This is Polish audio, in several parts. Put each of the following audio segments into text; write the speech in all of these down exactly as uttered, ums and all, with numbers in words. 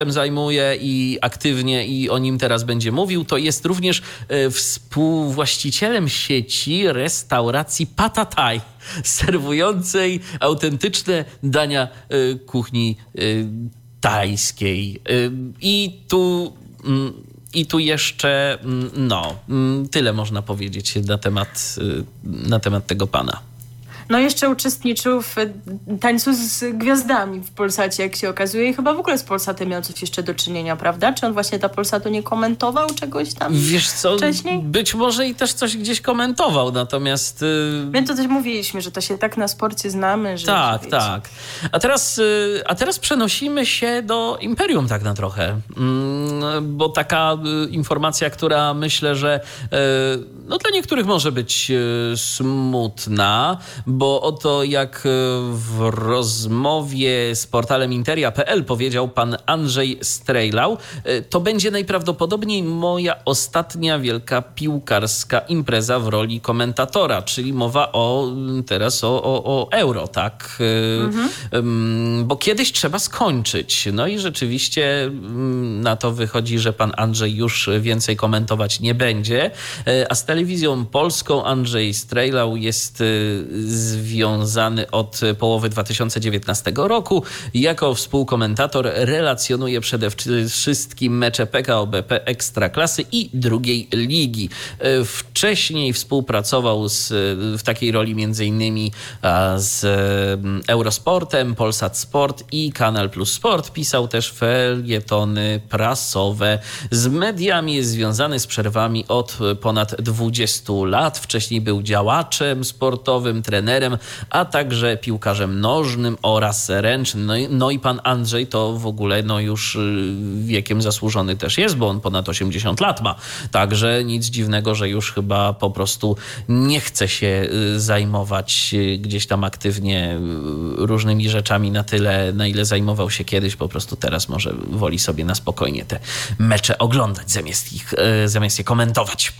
zajmuje i aktywnie i o nim teraz będzie mówił, to jest również współwłaścicielem sieci restauracji Patataj, serwującej autentyczne dania kuchni tajskiej. I tu... I tu jeszcze, no, tyle można powiedzieć na temat, na temat tego pana. No jeszcze uczestniczył w Tańcu z Gwiazdami w Polsacie, jak się okazuje. I chyba w ogóle z Polsatem miał coś jeszcze do czynienia, prawda? Czy on właśnie dla Polsatu nie komentował czegoś tam Wiesz co, wcześniej? Być może i też coś gdzieś komentował, natomiast... My to też mówiliśmy, że to się tak na sporcie znamy, że... Tak, że tak. A teraz, a teraz przenosimy się do Imperium tak na trochę. Bo taka informacja, która myślę, że no, dla niektórych może być smutna, bo oto jak w rozmowie z portalem interia kropka p l powiedział pan Andrzej Strejlał, to będzie najprawdopodobniej moja ostatnia wielka piłkarska impreza w roli komentatora, czyli mowa o teraz o, o, o Euro, tak? Mhm. Bo kiedyś trzeba skończyć. No i rzeczywiście na to wychodzi, że pan Andrzej już więcej komentować nie będzie, a z telewizją polską Andrzej Strejlał jest związany od połowy dwa tysiące dziewiętnastego roku. Jako współkomentator relacjonuje przede wszystkim mecze P K O B P Ekstraklasy i drugiej ligi. Wcześniej współpracował z, w takiej roli między innymi z Eurosportem, Polsat Sport i Kanal Plus Sport. Pisał też felietony prasowe. Z mediami jest związany z przerwami od ponad dwudziestu lat. Wcześniej był działaczem sportowym, trenerem, a także piłkarzem nożnym oraz ręcznym. No i, no i pan Andrzej to w ogóle no już wiekiem zasłużony też jest, bo on ponad osiemdziesiąt lat ma. Także nic dziwnego, że już chyba po prostu nie chce się zajmować gdzieś tam aktywnie różnymi rzeczami na tyle, na ile zajmował się kiedyś. Po prostu teraz może woli sobie na spokojnie te mecze oglądać zamiast ich, zamiast je komentować.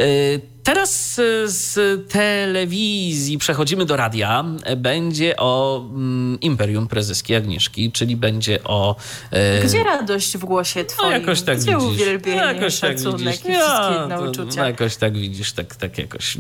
Teraz z telewizji przechodzimy do radia. Będzie o Imperium Prezeski Agnieszki, czyli będzie o... Gdzie radość w głosie twoim? No jakoś tak Gdzie widzisz. uwielbienie, No jakoś szacunek tak widzisz. i wszystkie Ja, inne to, uczucia? No jakoś tak widzisz, tak, tak jakoś...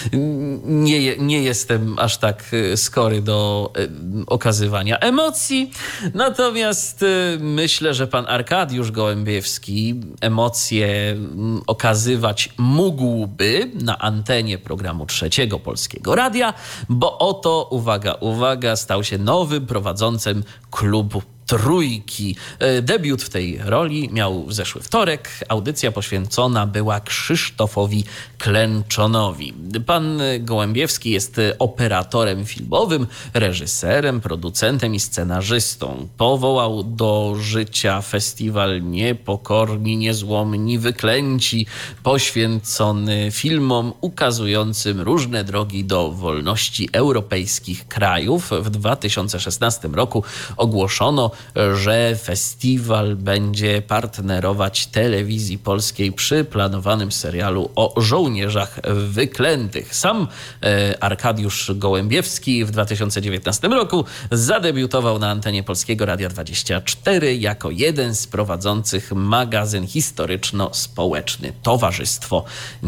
Nie, nie jestem aż tak skory do okazywania emocji. Natomiast myślę, że pan Arkadiusz Gołębiewski emocje okazywać mógłby na antenie programu Trzeciego Polskiego Radia, bo oto, uwaga, uwaga, stał się nowym prowadzącym klubu Trójki. Debiut w tej roli miał w zeszły wtorek. Audycja poświęcona była Krzysztofowi Klęczonowi. Pan Gołębiewski jest operatorem filmowym, reżyserem, producentem i scenarzystą. Powołał do życia festiwal Niepokorni, Niezłomni, Wyklęci, poświęcony filmom ukazującym różne drogi do wolności europejskich krajów. W dwa tysiące szesnastym roku ogłoszono, że festiwal będzie partnerować Telewizji Polskiej przy planowanym serialu o żołnierzach wyklętych. Sam e, Arkadiusz Gołębiewski w dwa tysiące dziewiętnastym roku zadebiutował na antenie Polskiego Radia dwadzieścia cztery jako jeden z prowadzących magazyn historyczno-społeczny Towarzystwo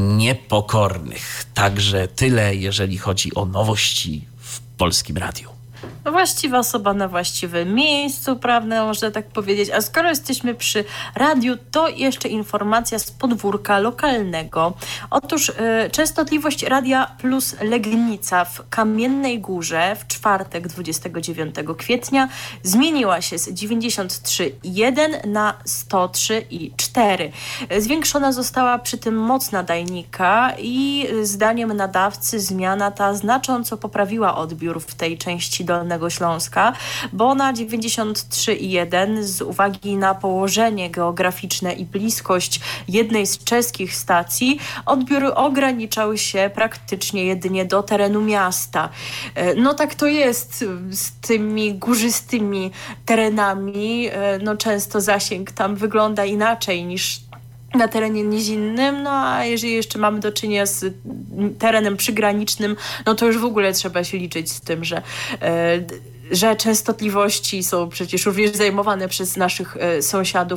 Niepokornych. Także tyle, jeżeli chodzi o nowości w Polskim Radiu. Właściwa osoba na właściwym miejscu, prawda, można tak powiedzieć. A skoro jesteśmy przy radiu, to jeszcze informacja z podwórka lokalnego. Otóż y, częstotliwość Radia Plus Legnica w Kamiennej Górze w czwartek dwudziestego dziewiątego kwietnia zmieniła się z dziewięćdziesiąt trzy i jeden na sto trzy i cztery. Zwiększona została przy tym moc nadajnika i zdaniem nadawcy zmiana ta znacząco poprawiła odbiór w tej części Dolnego Śląska, bo na dziewięćdziesiąt trzy i jeden z uwagi na położenie geograficzne i bliskość jednej z czeskich stacji odbiór ograniczał się praktycznie jedynie do terenu miasta. No tak to jest z tymi górzystymi terenami. No często zasięg tam wygląda inaczej niż na terenie nizinnym, no a jeżeli jeszcze mamy do czynienia z terenem przygranicznym, no to już w ogóle trzeba się liczyć z tym, że e, że częstotliwości są przecież również zajmowane przez naszych sąsiadów